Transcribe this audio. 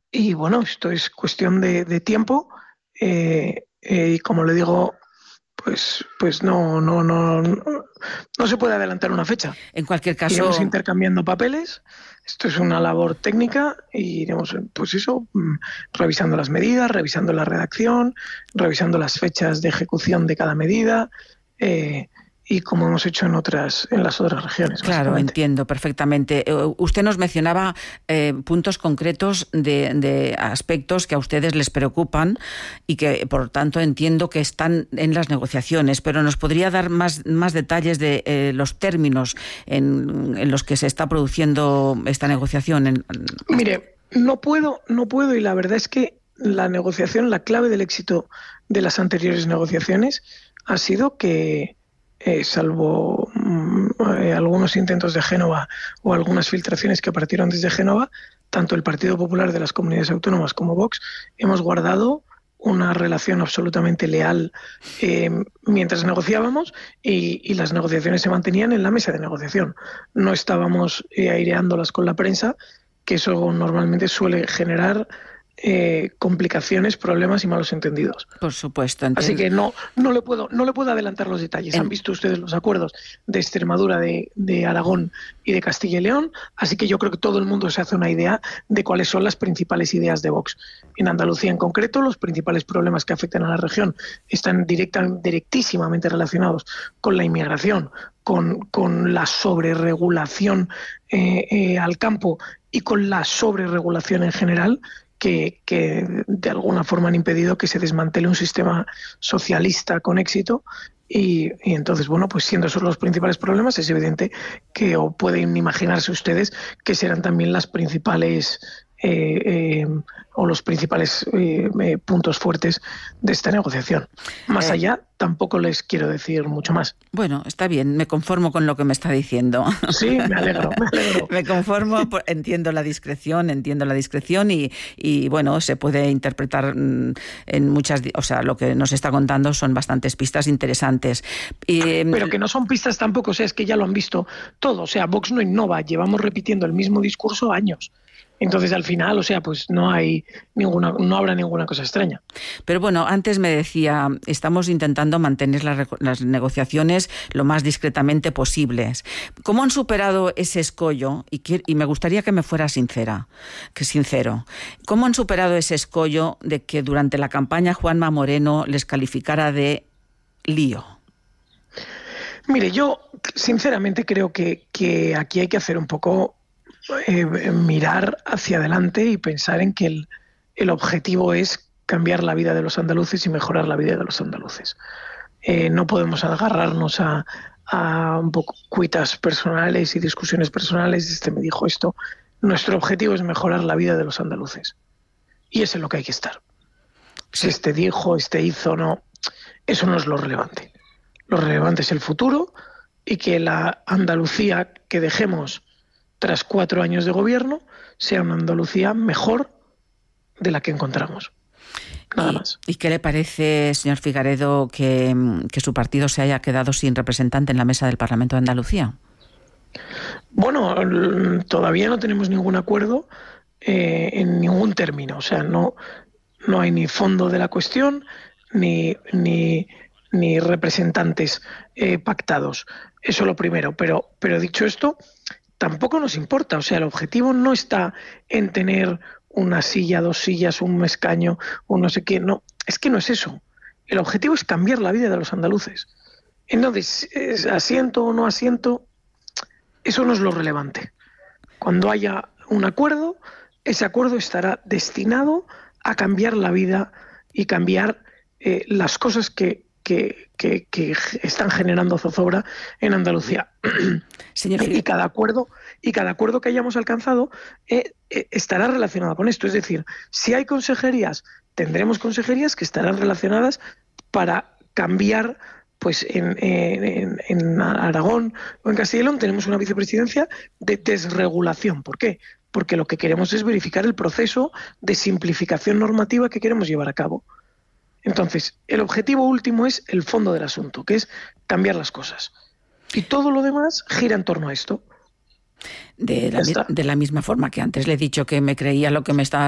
Y bueno, esto es cuestión de tiempo. Y como le digo, pues no se puede adelantar una fecha. En cualquier Iremos caso, intercambiando papeles. Esto es una labor técnica y iremos, pues eso, revisando las medidas, revisando la redacción, revisando las fechas de ejecución de cada medida, y como hemos hecho en las otras regiones, claro, básicamente. entiendo perfectamente. Usted nos mencionaba puntos concretos de aspectos que a ustedes les preocupan y que, por tanto, entiendo que están en las negociaciones, pero ¿nos podría dar más detalles de los términos en los que se está produciendo esta negociación? Mire, no puedo, y la verdad es que la negociación, la clave del éxito de las anteriores negociaciones ha sido que, salvo algunos intentos de Génova o algunas filtraciones que partieron desde Génova, tanto el Partido Popular de las Comunidades Autónomas como Vox hemos guardado una relación absolutamente leal, mientras negociábamos, y las negociaciones se mantenían en la mesa de negociación. No estábamos aireándolas con la prensa, que eso normalmente suele generar complicaciones, problemas y malos entendidos. Por supuesto, Así entiendo. que no le puedo adelantar los detalles. Han visto ustedes los acuerdos de Extremadura, de Aragón y de Castilla y León, así que yo creo que todo el mundo se hace una idea de cuáles son las principales ideas de Vox. En Andalucía en concreto, los principales problemas que afectan a la región están directísimamente relacionados con la inmigración, con la sobreregulación al campo y con la sobreregulación en general, que de alguna forma han impedido que se desmantele un sistema socialista con éxito. Y entonces, bueno, pues siendo esos los principales problemas, es evidente que, o pueden imaginarse ustedes, que serán también las principales o los principales puntos fuertes de esta negociación. Más Eh, allá, tampoco les quiero decir mucho más. Bueno, está bien, me conformo con lo que me está diciendo. Sí, me alegro, me alegro. Me conformo, entiendo la discreción y bueno, se puede interpretar en muchas, o sea, lo que nos está contando son bastantes pistas interesantes. Pero que no son pistas tampoco, o sea, es que ya lo han visto todo, o sea, Vox no innova, llevamos repitiendo el mismo discurso años. Entonces, al final, o sea, pues no habrá ninguna cosa extraña. Pero bueno, antes me decía, estamos intentando mantener las negociaciones lo más discretamente posibles. ¿Cómo han superado ese escollo? Y me gustaría que me fuera sincero. ¿Cómo han superado ese escollo de que durante la campaña Juanma Moreno les calificara de lío? Mire, yo sinceramente creo que aquí hay que hacer un poco, mirar hacia adelante y pensar en que el objetivo es cambiar la vida de los andaluces y mejorar la vida de los andaluces. No podemos agarrarnos a un poco cuitas personales y discusiones personales. Este me dijo esto. Nuestro objetivo es mejorar la vida de los andaluces. Y es en lo que hay que estar. Si este dijo, este hizo, no, eso no es lo relevante. Lo relevante es el futuro, y que la Andalucía que dejemos tras 4 años de gobierno sea una Andalucía mejor de la que encontramos. Nada más. ¿Y qué le parece, señor Figaredo, que su partido se haya quedado sin representante en la mesa del Parlamento de Andalucía? Bueno, todavía no tenemos ningún acuerdo en ningún término. O sea, no hay ni fondo de la cuestión ni representantes pactados. Eso lo primero. Pero dicho esto, tampoco nos importa. O sea, el objetivo no está en tener una silla, 2 sillas, un escaño, un no sé qué. No, es que no es eso. El objetivo es cambiar la vida de los andaluces. Entonces, asiento o no asiento, eso no es lo relevante. Cuando haya un acuerdo, ese acuerdo estará destinado a cambiar la vida y cambiar las cosas que están generando zozobra en Andalucía. Señor y cada acuerdo que hayamos alcanzado estará relacionado con esto. Es decir, si hay consejerías, tendremos consejerías que estarán relacionadas para cambiar. Pues en Aragón o en Castilla y León tenemos una vicepresidencia de desregulación. ¿Por qué? Porque lo que queremos es verificar el proceso de simplificación normativa que queremos llevar a cabo. Entonces, el objetivo último es el fondo del asunto, que es cambiar las cosas. Y todo lo demás gira en torno a esto. De la misma forma que antes le he dicho que me creía lo que me estaba